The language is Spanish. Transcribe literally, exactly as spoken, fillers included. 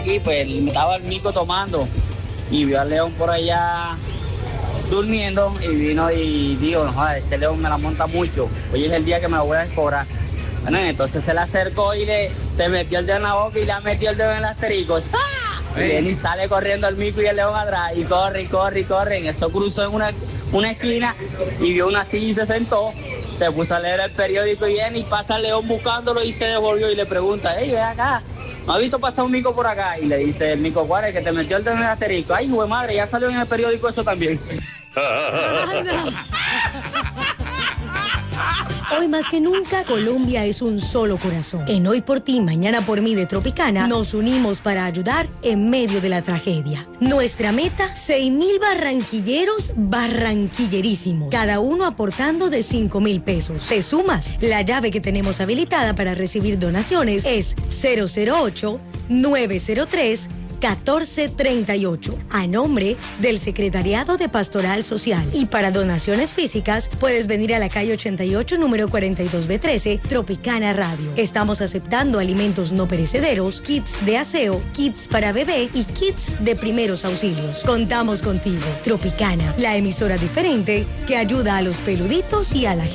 aquí, pues estaba el mico tomando y vio al león por allá durmiendo y vino y dijo, no joder, ese león me la monta mucho, hoy es el día que me lo voy a cobrar. Bueno, entonces se le acercó y le se metió el dedo en la boca y le metió el dedo en el asterisco. ¡Sa! Y viene y sale corriendo el mico y el león atrás y corre, y corre, y corre. En eso cruzó en una, una esquina y vio una silla y se sentó. Se puso a leer el periódico y viene y pasa el león buscándolo y se devolvió y le pregunta, hey, ve acá, ¿no has visto pasar un mico por acá? Y le dice el mico, ¿cuál es? Que te metió el dedo en el asterisco. Ay, güey, madre, ya salió en el periódico eso también. Hoy más que nunca, Colombia es un solo corazón. En Hoy por Ti, Mañana por Mí de Tropicana, nos unimos para ayudar en medio de la tragedia. Nuestra meta, seis mil barranquilleros barranquillerísimos, cada uno aportando de cinco mil pesos. ¿Te sumas? La llave que tenemos habilitada para recibir donaciones es cero cero ocho, nueve cero tres, catorce treinta y ocho, a nombre del Secretariado de Pastoral Social. Y para donaciones físicas, puedes venir a la calle ochenta y ocho, número cuarenta y dos B trece, Tropicana Radio. Estamos aceptando alimentos no perecederos, kits de aseo, kits para bebé y kits de primeros auxilios. Contamos contigo. Tropicana, la emisora diferente que ayuda a los peluditos y a la gente.